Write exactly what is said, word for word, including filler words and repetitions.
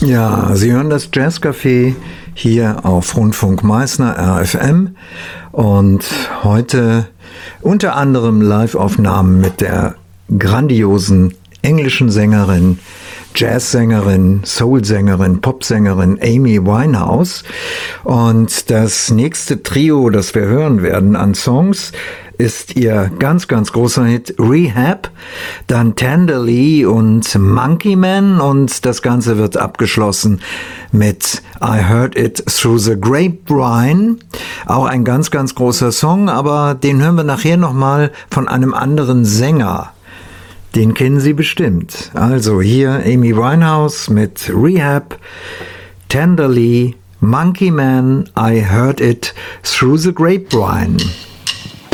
Ja, Sie hören das Jazzcafé hier auf Rundfunk Meißner R F M und heute unter anderem Live-Aufnahmen mit der grandiosen englischen Sängerin, Jazzsängerin, Soulsängerin, Popsängerin Amy Winehouse. Und das nächste Trio, das wir hören werden an Songs, ist ihr ganz, ganz großer Hit Rehab, dann Tenderly und Monkey Man, und das Ganze wird abgeschlossen mit I Heard It Through the Grapevine, auch ein ganz, ganz großer Song, aber den hören wir nachher nochmal von einem anderen Sänger. Den kennen Sie bestimmt. Also hier Amy Winehouse mit Rehab, Tenderly, Monkey Man, I Heard It Through the Grapevine.